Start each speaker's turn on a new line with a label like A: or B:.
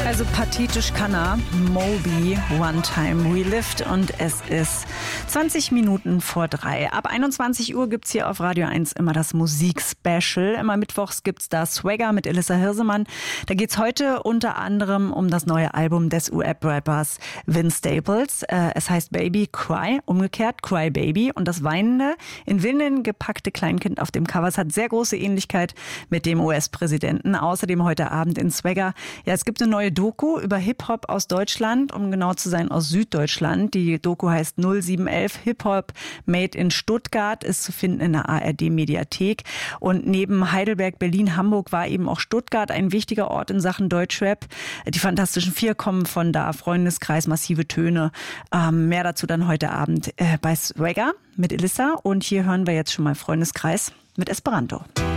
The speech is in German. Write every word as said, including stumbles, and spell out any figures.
A: Also pathetisch kann er. Moby, One Time We Lived, und es ist zwanzig Minuten vor drei. Ab einundzwanzig Uhr gibt's hier auf Radio eins immer das Musikspecial. Immer mittwochs gibt's da Swagger mit Elissa Hirsemann. Da geht's heute unter anderem um das neue Album des U S-Rappers Vince Staples. Äh, es heißt Baby Cry, umgekehrt Cry Baby. Und das weinende, in Windeln gepackte Kleinkind auf dem Cover hat sehr große Ähnlichkeit mit dem U S-Präsidenten. Außerdem heute Abend in Swagger. Ja, es gibt eine neue Doku über Hip-Hop aus Deutschland, um genau zu sein aus Süddeutschland. Die Doku heißt null sieben elf Hip-Hop Made in Stuttgart, ist zu finden in der A R D-Mediathek. Und neben Heidelberg, Berlin, Hamburg war eben auch Stuttgart ein wichtiger Ort in Sachen Deutschrap. Die Fantastischen Vier kommen von da, Freundeskreis, massive Töne. Ähm, mehr dazu dann heute Abend äh, bei Swagger mit Elissa. Und hier hören wir jetzt schon mal Freundeskreis mit Esperanto.